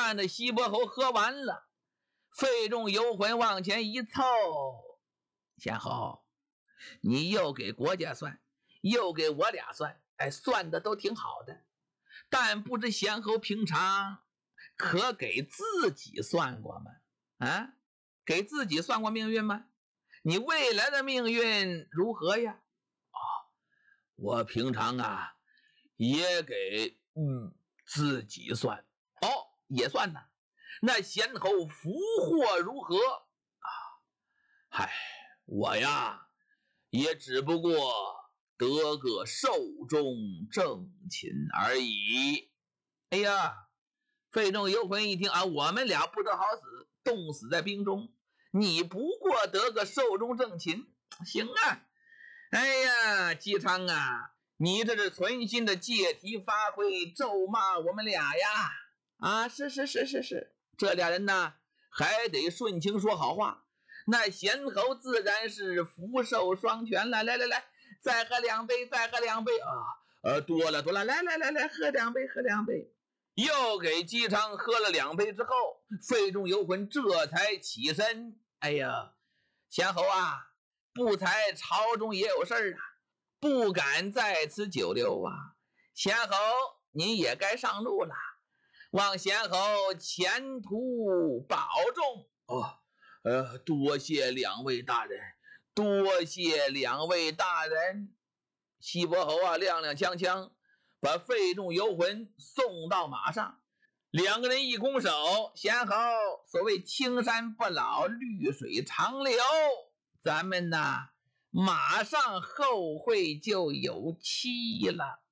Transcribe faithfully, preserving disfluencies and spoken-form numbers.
看着西伯侯喝完了，费仲游魂往前一凑，贤侯，你又给国家算，又给我俩算，哎，算的都挺好的，但不知贤侯平常可给自己算过吗？啊，给自己算过命运吗？你未来的命运如何呀？哦，我平常啊也给嗯自己算，哦，也算呢。那贤侯福祸如何啊？嗨，我呀也只不过得个寿终正寝而已。哎呀，费仲游魂一听啊，我们俩不得好死，冻死在冰中，你不过得个寿终正寝，行啊。哎呀，姬昌啊，你这是存心的借题发挥，咒骂我们俩呀！啊，是是是是是，这俩人呢还得顺情说好话。那贤侯自然是福寿双全了。来来来，再喝两杯，再喝两杯啊！呃，多了多了，来来来来，喝两杯，喝两杯。又给姬昌喝了两杯之后，费仲游魂这才起身。哎呀，贤侯啊，不才朝中也有事儿啊，不敢在此久留啊。贤侯，您也该上路了，望贤侯前途保重。哦，呃，多谢两位大人，多谢两位大人。西伯侯啊，踉踉跄跄把费仲游魂送到马上，两个人一拱手，贤侯，所谓青山不老，绿水长流，咱们呐马上后会就有期了。